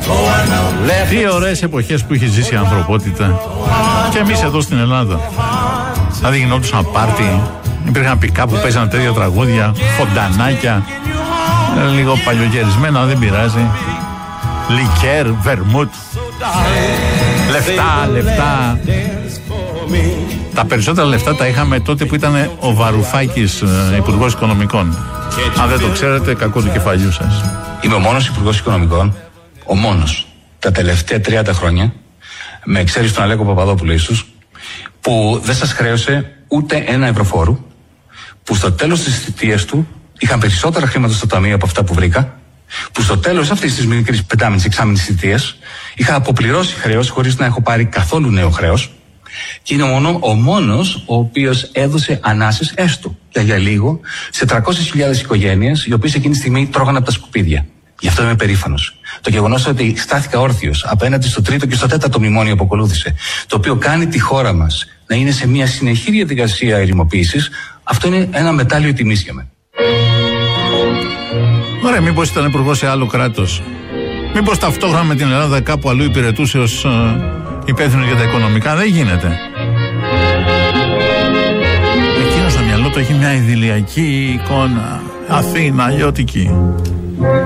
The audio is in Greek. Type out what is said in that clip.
Τι ωραίες εποχές που είχε ζήσει η ανθρωπότητα. Και εμείς εδώ στην Ελλάδα. Δηλαδή γινόντουσαν πάρτι, υπήρχαν πικά που παίζανε τέτοια τραγούδια, φοντανάκια, λίγο παλιογερισμένα, δεν πειράζει. Λικέρ, βερμούτ, λεφτά. Τα περισσότερα λεφτά τα είχαμε τότε που ήταν ο Βαρουφάκης υπουργός οικονομικών. Αν δεν το ξέρετε, κακό του κεφαλιού σας. Είμαι ο μόνος υπουργός οικονομικών, ο μόνος, τα τελευταία 30 χρόνια, με εξαίρεση τον Αλέκο Παπαδόπουλο ίσως, που δεν σας χρέωσε ούτε ένα ευρώ φόρου, που στο τέλος της θητείας του είχαν περισσότερα χρήματα στο ταμείο από αυτά που βρήκα, που στο τέλος αυτής της μικρής πεντάμινης εξάμηνης θητείας είχα αποπληρώσει χρέος χωρίς να έχω πάρει καθόλου νέο χρέος, και είναι ο μόνος ο οποίος έδωσε ανάσες έστω για λίγο σε 300.000 οικογένειες, οι οποίες εκείνη τη στιγμή τρώγανε από τα σκουπίδια. Γι' αυτό είμαι περήφανος. Το γεγονός ότι στάθηκα όρθιος απέναντι στο τρίτο και στο τέταρτο μνημόνιο που ακολούθησε, το οποίο κάνει τη χώρα μας να είναι σε μια συνεχή διαδικασία ερημοποίησης, αυτό είναι ένα μετάλλιο τιμής για μένα. Ωραία, μήπως ήταν υπουργός σε άλλο κράτος? Μήπως ταυτόχρονα με την Ελλάδα κάπου αλλού υπηρετούσε ως υπεύθυνος για τα οικονομικά? Δεν γίνεται. Εκείνος στο μυαλό του έχει μια ιδηλιακή εικόνα, Αθήνα, αλλιώτικη.